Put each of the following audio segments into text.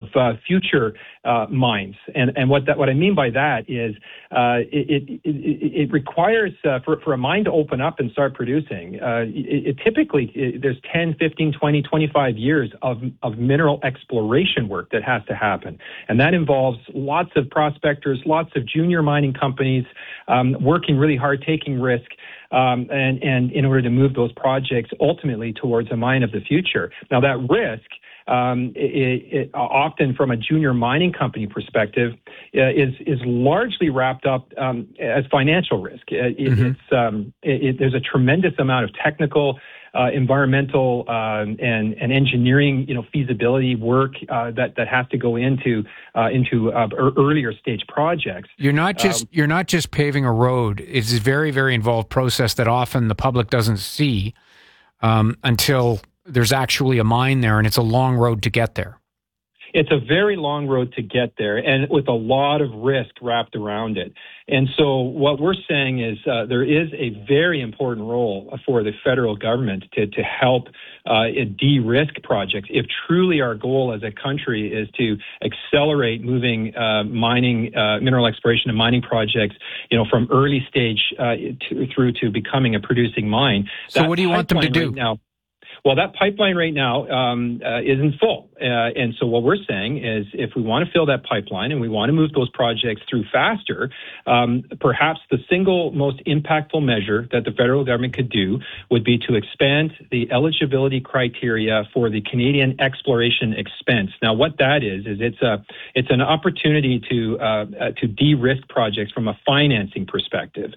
future mines. And what I mean by that is it requires for a mine to open up and start producing. Typically there's 10, 15, 20, 25 years of mineral exploration work that has to happen, and that involves lots of prospectors, lots of junior mining companies working really hard, taking risk. And in order to move those projects ultimately towards a mine of the future. Now, that risk, often from a junior mining company perspective, is largely wrapped up as financial risk. There's a tremendous amount of technical, environmental, and engineering, feasibility work that has to go into earlier stage projects. You're not just paving a road. It's a very, very involved process that often the public doesn't see until there's actually a mine there, and it's a long road to get there. It's a very long road to get there, and with a lot of risk wrapped around it. And so what we're saying is there is a very important role for the federal government to help de-risk projects. If truly our goal as a country is to accelerate moving mining, mineral exploration and mining projects, from early stage through to becoming a producing mine. So what do you want them to do? Right now, well, that pipeline right now isn't full. And so what we're saying is if we want to fill that pipeline and we want to move those projects through faster, perhaps the single most impactful measure that the federal government could do would be to expand the eligibility criteria for the Canadian exploration expense. Now, what that is it's an opportunity to de-risk projects from a financing perspective.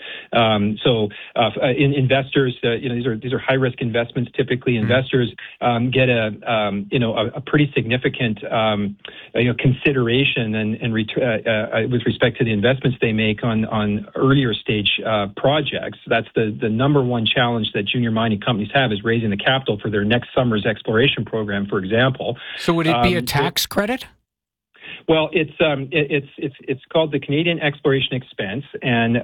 Investors, these are high-risk investments. Typically, investors get a pretty significant consideration and with respect to the investments they make on earlier stage projects. That's the number one challenge that junior mining companies have, is raising the capital for their next summer's exploration program, for example. So would it be a tax credit? Well, it's called the Canadian Exploration Expense, and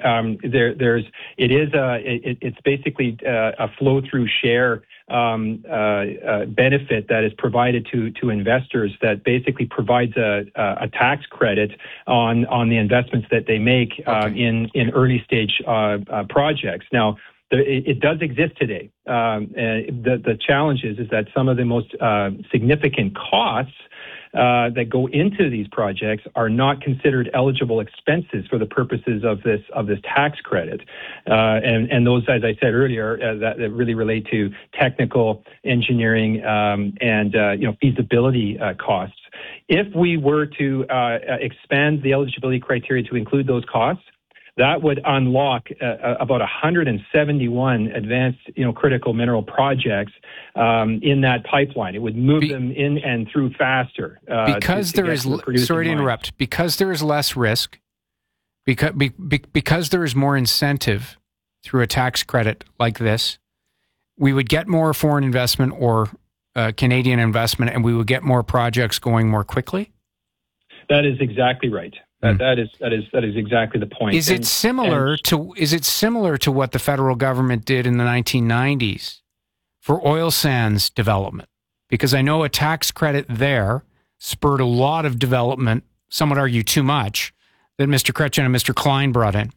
it's basically a flow-through share benefit that is provided to investors that basically provides a tax credit on the investments that they make in early stage projects. Now, it does exist today. The challenge is that some of the most significant costs that go into these projects are not considered eligible expenses for the purposes of this tax credit, and those, as I said earlier, that really relate to technical engineering and feasibility costs. If we were to expand the eligibility criteria to include those costs, that would unlock about 171 advanced, critical mineral projects in that pipeline. It would move them in and through faster. Because there is less risk, because there is more incentive through a tax credit like this, we would get more foreign investment or Canadian investment, and we would get more projects going more quickly. That is exactly right. That is exactly the point. Is it similar to what the federal government did in the 1990s for oil sands development? Because I know a tax credit there spurred a lot of development. Some would argue too much, that Mr. Chrétien and Mr. Klein brought in.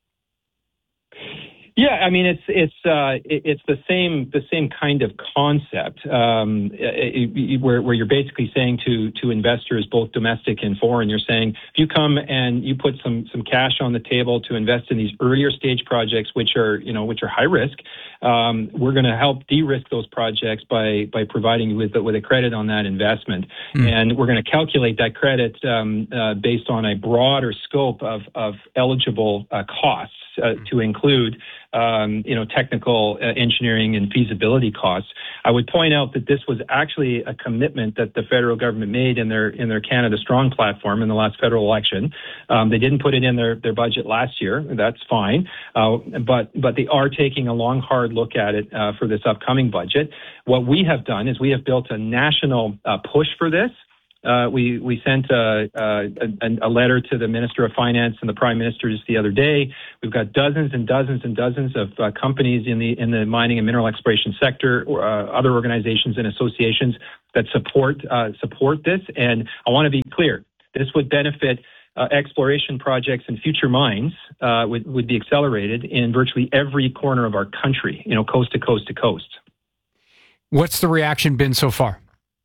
Yeah, I mean it's the same kind of concept where you're basically saying to investors, both domestic and foreign, you're saying if you come and you put some cash on the table to invest in these earlier stage projects, which are high risk, we're going to help de-risk those projects by providing you with a credit on that investment, and we're going to calculate that credit based on a broader scope of eligible costs. To include, technical engineering and feasibility costs. I would point out that this was actually a commitment that the federal government made in their Canada Strong platform in the last federal election. They didn't put it in their budget last year. That's fine, but they are taking a long, hard look at it for this upcoming budget. What we have done is we have built a national push for this. We sent a letter to the Minister of Finance and the Prime Minister just the other day. We've got dozens and dozens and dozens of companies in the mining and mineral exploration sector, or other organizations and associations that support this. And I want to be clear: this would benefit exploration projects and future mines. Would be accelerated in virtually every corner of our country, coast to coast to coast. What's the reaction been so far?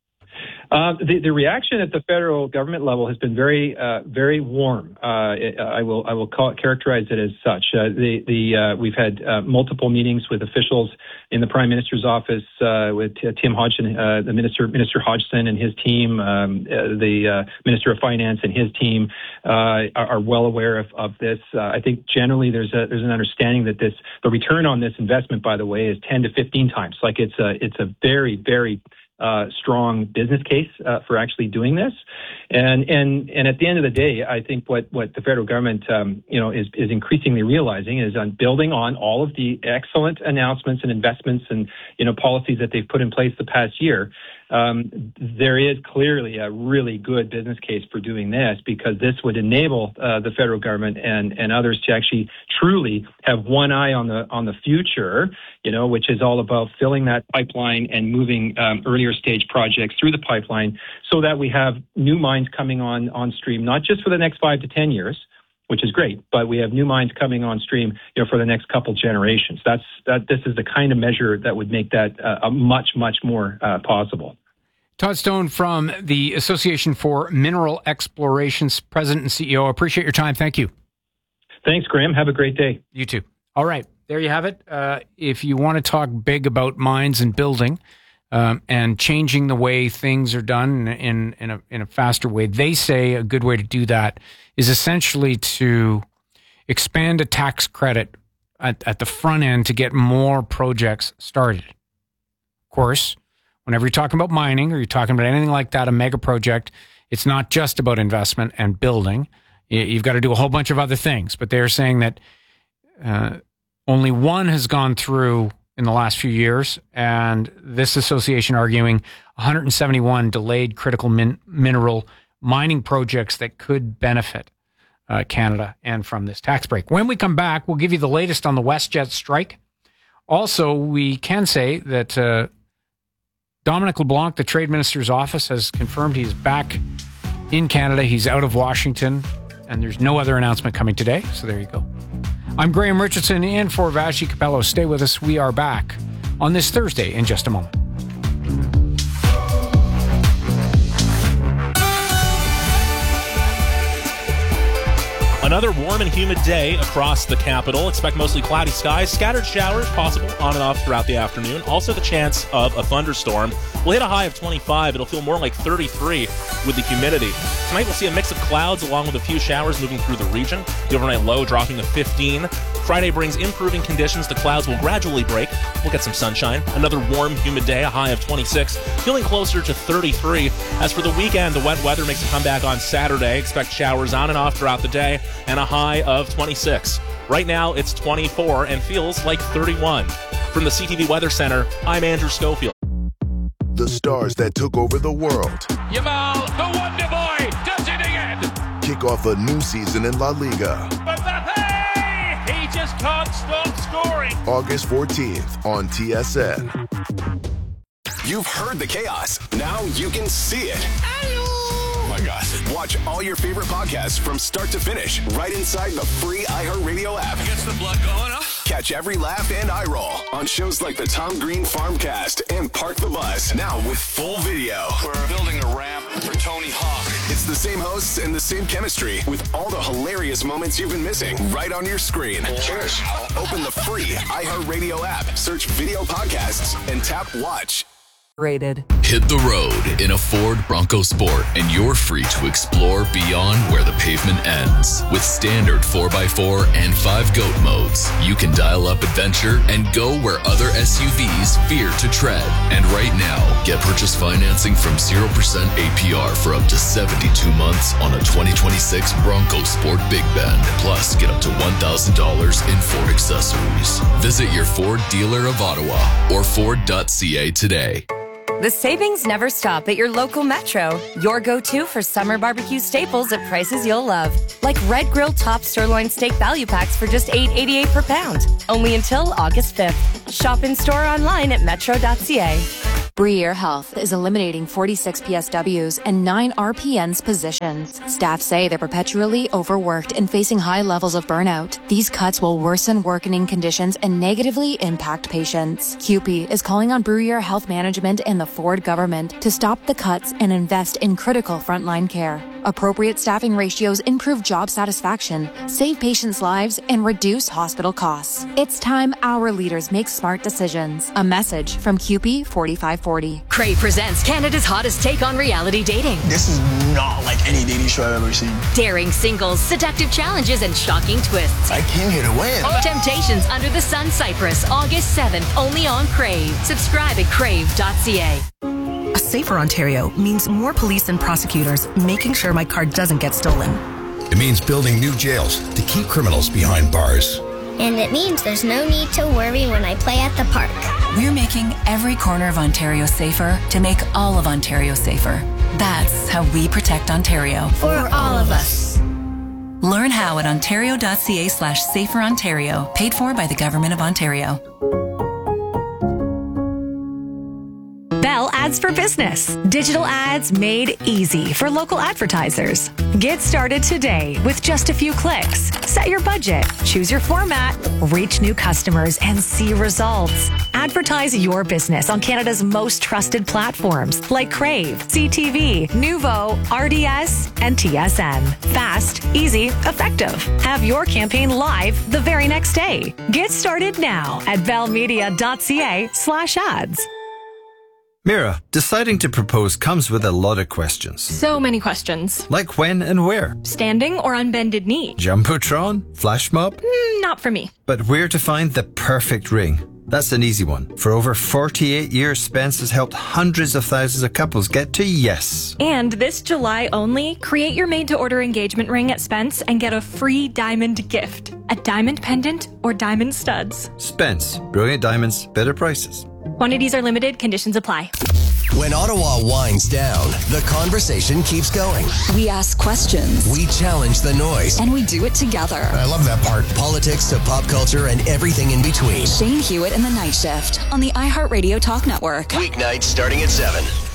The reaction at the federal government level has been very, very warm. I will characterize it as such. We've had multiple meetings with officials in the Prime Minister's office, with Tim Hodgson, the Minister Hodgson and his team, the Minister of Finance and his team are well aware of this. I think generally there's an understanding that the return on this investment, by the way, is 10 to 15 times. Like it's a very, very strong business case for actually doing this, and at the end of the day, I think what the federal government is increasingly realizing is on building on all of the excellent announcements and investments and policies that they've put in place the past year. There is clearly a really good business case for doing this, because this would enable the federal government and others to actually truly have one eye on the future, which is all about filling that pipeline and moving earlier stage projects through the pipeline, so that we have new mines coming on stream, not just for the next 5 to 10 years, which is great, but we have new mines coming on stream, for the next couple generations. This is the kind of measure that would make that much, much more possible. Todd Stone from the Association for Mineral Exploration's President and CEO. Appreciate your time. Thank you. Thanks, Graham. Have a great day. You too. All right. There you have it. If you want to talk big about mines and building and changing the way things are done in a faster way, they say a good way to do that is essentially to expand a tax credit at the front end to get more projects started. Of course, whenever you're talking about mining or you're talking about anything like that, a mega project, it's not just about investment and building. You've got to do a whole bunch of other things. But they're saying that only one has gone through in the last few years, and this association arguing 171 delayed critical mineral mining projects that could benefit Canada and from this tax break. When we come back, we'll give you the latest on the WestJet strike. Also, we can say that Dominic LeBlanc, the Trade Minister's office, has confirmed he's back in Canada. He's out of Washington, and there's no other announcement coming today. So there you go. I'm Graham Richardson in for Vassy Capello. Stay with us. We are back on this Thursday in just a moment. Another warm and humid day across the capital. Expect mostly cloudy skies, scattered showers possible on and off throughout the afternoon. Also the chance of a thunderstorm. We'll hit a high of 25. It'll feel more like 33 with the humidity. Tonight we'll see a mix of clouds along with a few showers moving through the region. The overnight low dropping to 15. Friday brings improving conditions. The clouds will gradually break. We'll get some sunshine. Another warm, humid day, a high of 26. Feeling closer to 33. As for the weekend, the wet weather makes a comeback on Saturday. Expect showers on and off throughout the day and a high of 26. Right now, it's 24 and feels like 31. From the CTV Weather Center, I'm Andrew Schofield. The stars that took over the world. Yamal, the Wonder Boy, does it again. Kick off a new season in La Liga. Mbappe, he just can't stop scoring. August 14th on TSN. You've heard the chaos. Now you can see it. Oh my gosh. Watch all your favorite podcasts from start to finish right inside the free iHeartRadio app. Gets the blood going, huh? Catch every laugh and eye roll on shows like the Tom Green Farmcast and Park the Bus. Now with full video. We're building a ramp for Tony Hawk. It's the same hosts and the same chemistry with all the hilarious moments you've been missing right on your screen. Cheers. Open the free iHeartRadio app, search video podcasts, and tap watch. Rated. Hit the road in a Ford Bronco Sport and you're free to explore beyond where the pavement ends. With standard 4x4 and 5 GOAT modes, you can dial up adventure and go where other SUVs fear to tread. And right now, get purchase financing from 0% APR for up to 72 months on a 2026 Bronco Sport Big Bend. Plus, get up to $1,000 in Ford accessories. Visit your Ford dealer of Ottawa or Ford.ca today. The savings never stop at your local Metro. Your go-to for summer barbecue staples at prices you'll love. Like Red Grill Top Sirloin Steak Value Packs for just $8.88 per pound. Only until August 5th. Shop in-store online at metro.ca. Breer Health is eliminating 46 PSWs and 9 RPNs positions. Staff say they're perpetually overworked and facing high levels of burnout. These cuts will worsen working conditions and negatively impact patients. CUPE is calling on Breer Health Management and the Ford government to stop the cuts and invest in critical frontline care. Appropriate staffing ratios improve job satisfaction, save patients' lives, and reduce hospital costs. It's time our leaders make smart decisions. A message from CUPE 4540. Crave presents Canada's hottest take on reality dating. This is not like any dating show I've ever seen. Daring singles, seductive challenges, and shocking twists. I came here to win. Temptations Under the Sun Cyprus, August 7th, only on Crave. Subscribe at crave.ca. A safer Ontario means more police and prosecutors making sure my car doesn't get stolen. It means building new jails to keep criminals behind bars. And it means there's no need to worry when I play at the park. We're making every corner of Ontario safer to make all of Ontario safer. That's how we protect Ontario. For all of us. Learn how at ontario.ca/saferontario. Paid for by the Government of Ontario. Bell Ads for Business. Digital ads made easy for local advertisers. Get started today with just a few clicks. Set your budget, choose your format, reach new customers, and see results. Advertise your business on Canada's most trusted platforms like Crave, CTV, Nuvo, RDS, and TSN. Fast, easy, effective. Have your campaign live the very next day. Get started now at bellmedia.ca/ads. Mira, deciding to propose comes with a lot of questions. So many questions. Like when and where? Standing or on bended knee? Jumbotron? Flash mob? Not for me. But where to find the perfect ring? That's an easy one. For over 48 years, Spence has helped hundreds of thousands of couples get to yes. And this July only, create your made-to-order engagement ring at Spence and get a free diamond gift. A diamond pendant or diamond studs. Spence. Brilliant diamonds, better prices. Quantities are limited. Conditions apply. When Ottawa winds down, the conversation keeps going. We ask questions. We challenge the noise. And we do it together. I love that part. Politics to pop culture and everything in between. Shane Hewitt and the Night Shift on the iHeartRadio Talk Network. Weeknights starting at 7.